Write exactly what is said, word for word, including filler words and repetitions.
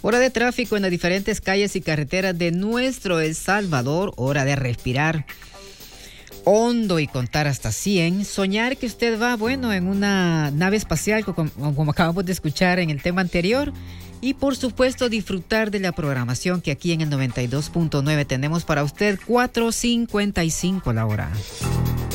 Hora de tráfico en las diferentes calles y carreteras de nuestro El Salvador. Hora de respirar hondo y contar hasta cien. Soñar que usted va, bueno, en una nave espacial, como, como acabamos de escuchar en el tema anterior. Y por supuesto disfrutar de la programación que aquí en el noventa y dos punto nueve tenemos para usted. Cuatro cincuenta y cinco la hora.